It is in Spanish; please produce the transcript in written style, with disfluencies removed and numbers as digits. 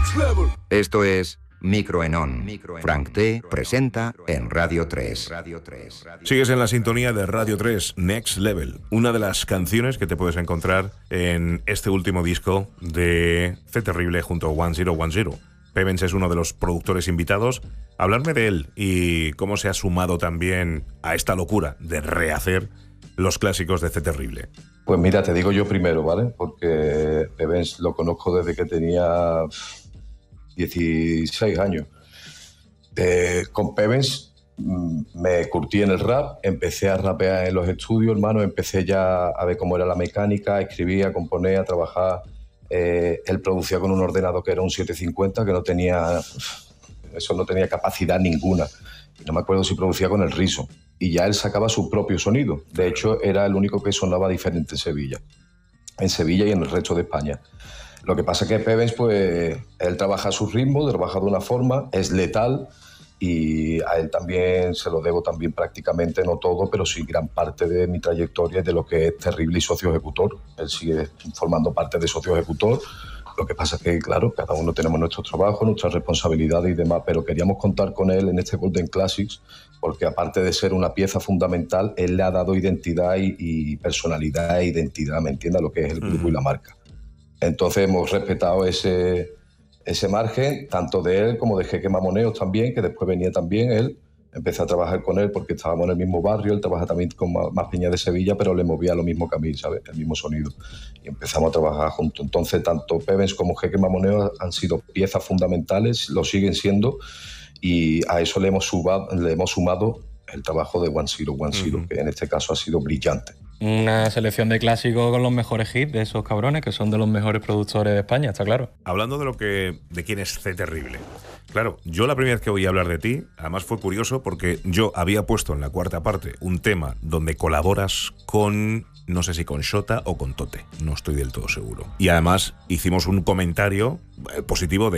Esto es Microenon. Frank T. presenta en Radio 3. Sigues en la sintonía de Radio 3, Next Level, una de las canciones que te puedes encontrar en este último disco de C Terrible junto a 1010. Pevens es uno de los productores invitados. Hablarme de él y cómo se ha sumado también a esta locura de rehacer los clásicos de C Terrible. Pues mira, te digo yo primero, ¿vale? Porque Pevens lo conozco desde que tenía 16 años. Con Pevens me curtí en el rap, empecé a rapear en los estudios, hermano, empecé ya a ver cómo era la mecánica, escribía, componía, trabajaba. Él producía con un ordenador que era un 750, que no tenía capacidad ninguna. Y no me acuerdo si producía con el Riso. Y ya él sacaba su propio sonido. De hecho, era el único que sonaba diferente en Sevilla y en el resto de España. Lo que pasa es que Pevens, pues, él trabaja a su ritmo, trabaja de una forma, es letal, y a él también se lo debo también prácticamente, no todo, pero sí gran parte de mi trayectoria y de lo que es Terrible y Socio Ejecutor. Él sigue formando parte de Socio Ejecutor. Lo que pasa es que, claro, cada uno tenemos nuestros trabajos, nuestras responsabilidades y demás, pero queríamos contar con él en este Golden Classics porque, aparte de ser una pieza fundamental, él le ha dado identidad y personalidad e identidad, ¿me entiendes?, a lo que es el grupo y la marca. Entonces hemos respetado ese margen, tanto de él como de Jeque Mamoneos también, que después venía también él. Empecé a trabajar con él porque estábamos en el mismo barrio, él trabaja también con más peña de Sevilla, pero le movía lo mismo que a mí, ¿sabes? El mismo sonido. Y empezamos a trabajar juntos. Entonces, tanto Pevens como Jeque Mamoneo han sido piezas fundamentales, lo siguen siendo, y a eso le hemos sumado el trabajo de 1010, que en este caso ha sido brillante. Una selección de clásicos con los mejores hits de esos cabrones, que son de los mejores productores de España, está claro. Hablando de quién es C Terrible. Claro, yo la primera vez que oí hablar de ti, además fue curioso porque yo había puesto en la cuarta parte un tema donde colaboras con, no sé si con Xota o con Tote, no estoy del todo seguro. Y además hicimos un comentario positivo